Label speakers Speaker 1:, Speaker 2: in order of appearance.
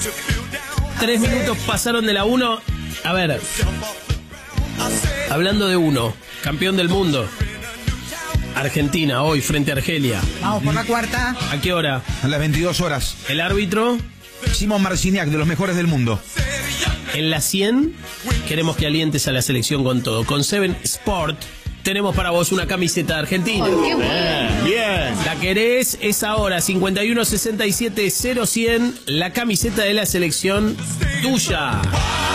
Speaker 1: 3 minutos pasaron de la 1. A ver, hablando de 1, campeón del mundo, Argentina, hoy frente a Argelia.
Speaker 2: Vamos por la cuarta.
Speaker 1: ¿A qué hora?
Speaker 3: A las 22 horas.
Speaker 1: El árbitro.
Speaker 3: Simón Marciniak, de los mejores del mundo.
Speaker 1: En la 100, queremos que alientes a la selección con todo. Con Seven Sport tenemos para vos una camiseta de Argentina. Bien. La querés, es ahora 51 67 0100, la camiseta de la selección tuya.